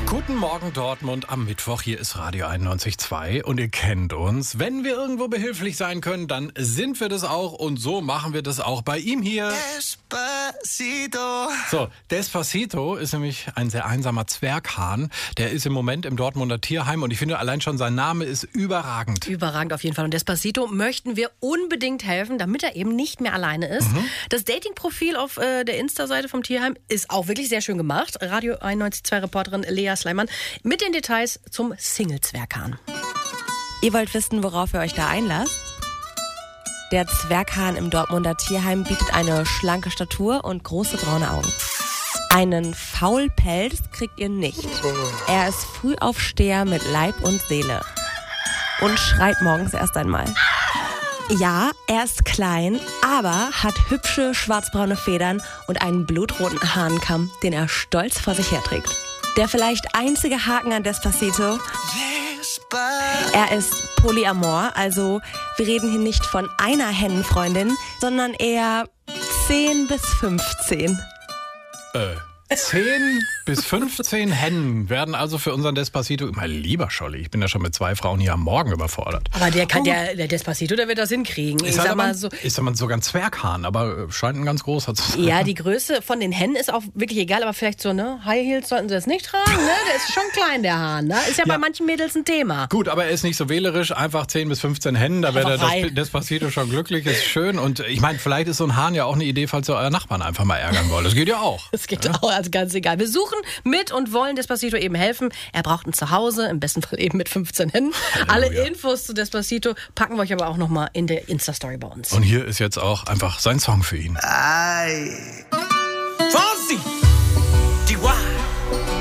Guten Morgen Dortmund am Mittwoch, hier ist Radio 91.2 und ihr kennt uns. Wenn wir irgendwo behilflich sein können, dann sind wir das auch und so machen wir das auch bei ihm hier. Despacito. So, Despacito ist nämlich ein sehr einsamer Zwerghahn. Der ist im Moment im Dortmunder Tierheim und ich finde allein schon sein Name ist überragend. Überragend auf jeden Fall. Und Despacito möchten wir unbedingt helfen, damit er eben nicht mehr alleine ist. Das Dating-Profil auf der Insta-Seite vom Tierheim ist auch wirklich sehr schön gemacht. Radio 91.2 Reporterin Lea Sleiman mit den Details zum Single-Zwerghahn. Ihr wollt wissen, worauf ihr euch da einlasst? Der Zwerghahn im Dortmunder Tierheim bietet eine schlanke Statur und große braune Augen. Einen Faulpelz kriegt ihr nicht. Er ist Frühaufsteher mit Leib und Seele. Und schreit morgens erst einmal. Ja, er ist klein, aber hat hübsche schwarzbraune Federn und einen blutroten Hahnenkamm, den er stolz vor sich herträgt. Der vielleicht einzige Haken an Despacito: er ist polyamor, also wir reden hier nicht von einer Hennenfreundin, sondern eher 10 bis 15. 10 bis 15 Hennen werden also für unseren Despacito. Mein lieber Scholli, ich bin ja schon mit 2 Frauen hier am Morgen überfordert. Aber der Despacito, der wird das hinkriegen. Ist aber sogar ein Zwerghahn, aber scheint ein ganz großer zu sein. Ja, die Größe von den Hennen ist auch wirklich egal, aber vielleicht so, ne? High Heels sollten sie das nicht tragen, ne? Der ist schon klein, der Hahn, ne? Ist ja bei manchen Mädels ein Thema. Gut, aber er ist nicht so wählerisch, einfach 10 bis 15 Hennen, da wäre der Despacito schon glücklich, ist schön. Und ich meine, vielleicht ist so ein Hahn ja auch eine Idee, falls ihr euren Nachbarn einfach mal ärgern wollt. Das geht ja auch. Das geht auch, also ganz egal. Wir suchen mit und wollen Despacito eben helfen. Er braucht ein Zuhause, im besten Fall eben mit 15 Hennen. Alle Infos zu Despacito packen wir euch aber auch nochmal in der Insta-Story bei uns. Und hier ist jetzt auch einfach sein Song für ihn. Ay. Fonsi!